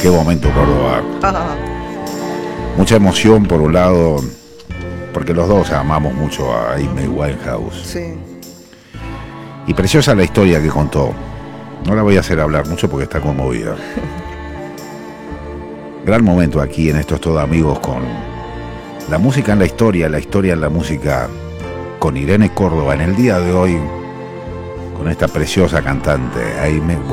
Qué momento Córdoba. Mucha emoción por un lado, porque los dos amamos mucho a Amy Winehouse. Sí. Y preciosa la historia que contó. No la voy a hacer hablar mucho porque está conmovida. Gran momento aquí en Esto es Todo Amigos, con la música en la historia en la música, con Irene Córdoba en el día de hoy, con esta preciosa cantante, Amy Winehouse.